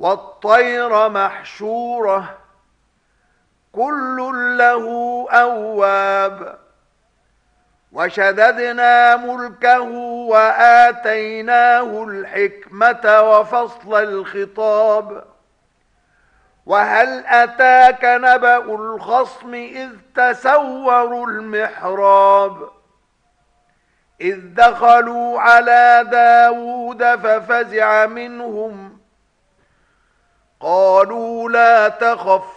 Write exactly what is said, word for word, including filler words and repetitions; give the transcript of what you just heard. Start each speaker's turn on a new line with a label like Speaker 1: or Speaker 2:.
Speaker 1: والطير محشورة كل له أواب. وشددنا ملكه وآتيناه الحكمة وفصل الخطاب. وهل أتاك نبأ الخصم إذ تسوروا المحراب إذ دخلوا على داود ففزع منهم قالوا لا تخف